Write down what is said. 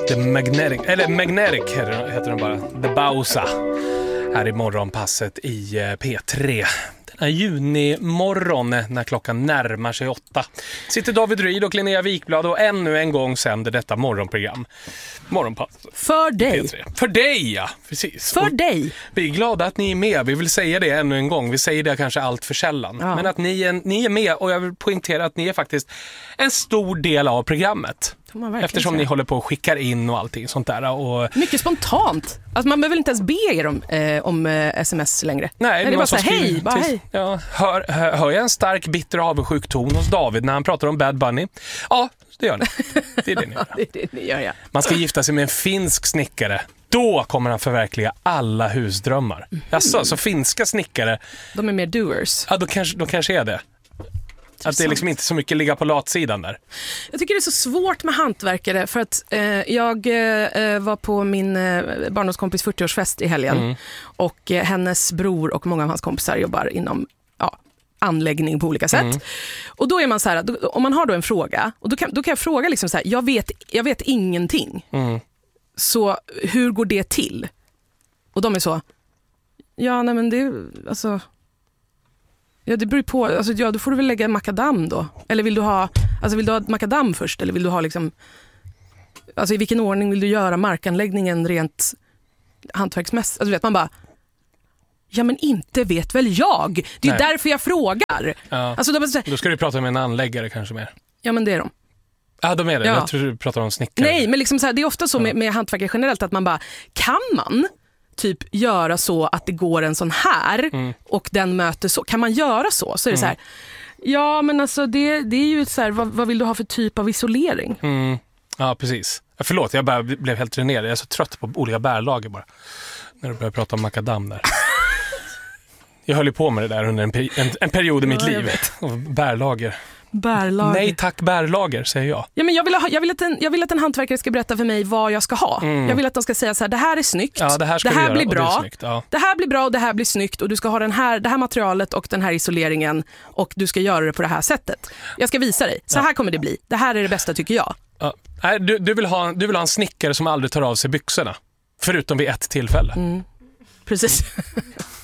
The Magnetic heter den bara. The Bausa. Här i morgonpasset i P3. Den här junimorgon när klockan närmar sig 8. Sitter David Ryd och Linnea Wikblad och ännu en gång sänder detta morgonprogram. Morgonpasset. För dig. P3. För dig, ja. Precis. För dig. Vi är glada att ni är med. Vi vill säga det ännu en gång. Vi säger det kanske allt för sällan. Ja. Men att ni är med, och jag vill poängtera att ni är faktiskt en stor del av programmet. Eftersom ni håller på och skickar in och allting sånt där. Och... mycket spontant. Alltså man behöver inte ens be er om sms längre. Nej, det är bara så hej, bara hej. Ja, hör jag en stark, bitter och avundsjuk ton hos David när han pratar om Bad Bunny? Ja, det gör ni. Det är det ni gör. Det är det ni gör, ja. Man ska gifta sig med en finsk snickare. Då kommer han förverkliga alla husdrömmar. Alltså, så finska snickare... de är mer doers. Ja, då kanske är det. Att det är liksom inte så mycket ligga på latsidan där. Jag tycker det är så svårt med hantverkare för att jag var på min barndomskompis 40-årsfest i helgen och hennes bror och många av hans kompisar jobbar inom anläggning på olika sätt. Och då är man så här, om man har då en fråga och då kan jag fråga liksom så här, jag vet ingenting. Så hur går det till? Och de är så, ja nej men det alltså... ja, det beror på. Alltså, ja, då får du väl lägga makadam då. Eller vill du ha makadam först? Eller vill du ha liksom... alltså i vilken ordning vill du göra markanläggningen rent hantverksmässigt? Alltså vet man bara... ja, men inte vet väl jag. Det är ju därför jag frågar. Ja. Alltså, då ska du prata med en anläggare kanske mer. Ja, men det är de. Ja, de är det. Ja. Jag tror du pratar om snickare. Nej, men liksom så här, det är ofta så med hantverkare generellt att man bara... kan man... typ göra så att det går en sån här och den möter så. Kan man göra så? Så är det så här. Ja, men alltså det är ju så här, vad vill du ha för typ av isolering? Ja, precis. Förlåt, jag bara blev helt ruinerad. Jag är så trött på olika bärlager bara. När du började prata om makadam där. Jag höll ju på med det där under en period i mitt liv. Och bärlager. Nej tack, bärlager, säger jag. Ja, men jag vill att en hantverkare ska berätta för mig vad jag ska ha. Jag vill att de ska säga så här, det här är snyggt, ja, det här blir bra, det är snyggt, ja. Det här blir bra och det här blir snyggt och du ska ha det här materialet och den här isoleringen och du ska göra det på det här sättet. Jag ska visa dig, så här kommer det bli. Det här är det bästa tycker jag. Ja. Nej, du vill ha en snickare som aldrig tar av sig byxorna. Förutom vid ett tillfälle. Precis.